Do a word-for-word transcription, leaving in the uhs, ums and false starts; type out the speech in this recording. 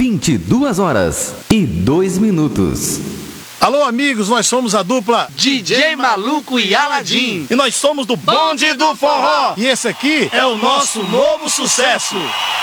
vinte e duas horas e dois minutos. Alô, amigos, nós somos a dupla D J Maluco e Aladim. E nós somos do Bonde do Forró. E esse aqui é o nosso novo sucesso.